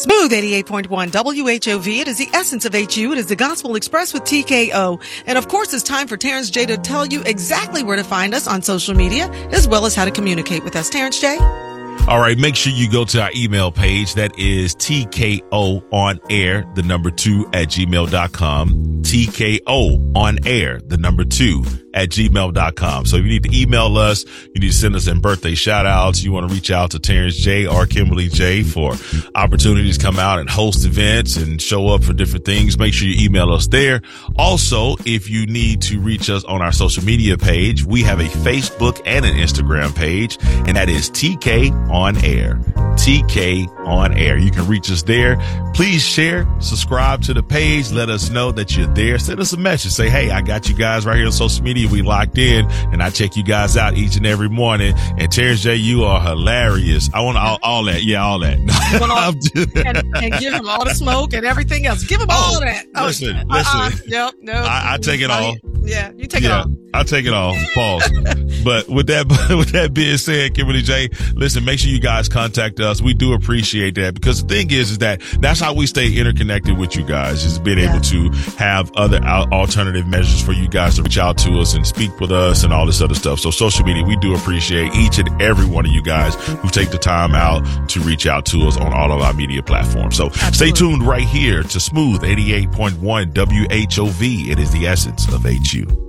Smooth 88.1 WHOV. It is the essence of HU. It is the Gospel Express with TKO. And of course, it's time for Terrence J to tell you exactly where to find us on social media, as well as how to communicate with us. Terrence J? All right, make sure you go to our email page. That is TKOOnair, 2 at gmail.com. TKOOnair, 2 at gmail.com. So if you need to email us, you need to send us in birthday shout outs. You want to reach out to Terrence J or Kimberly J for opportunities to come out and host events and show up for different things. Make sure you email us there. Also, if you need to reach us on our social media page, we have a Facebook and an Instagram page, and that is TK on Air. TK on Air. You can reach us there. Please share, subscribe to the page. Let us know that you're there. Send us a message. Say, hey, I got you guys right here on social media. We locked in, and I check you guys out each and every morning. And Terrence J, you are hilarious. I want all that. Yeah, all that. and give him all the smoke and everything else. Give him all of that. Listen. Nope. I take it all. Yeah, you take it all. I take it all. Pause. But with that being said, Kimberly J, listen, make sure you guys contact us. We do appreciate that, because the thing is that that's how we stay interconnected with you guys, is being able to have other alternative measures for you guys to reach out to us and speak with us and all this other stuff. So social media, we do appreciate each and every one of you guys who take the time out to reach out to us on all of our media platforms. So Stay tuned right here to Smooth 88.1 WHOV. It is the essence of HU.